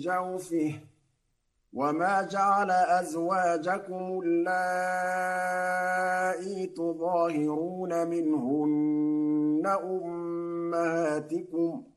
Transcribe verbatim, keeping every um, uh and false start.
جَوْفِهِ ۚ وَمَا جَعَلَ أَزْوَاجَكُمُ اللَّائِي تُظَاهِرُونَ مِنْهُنَّ أُمَّهَاتِكُمْ ۚ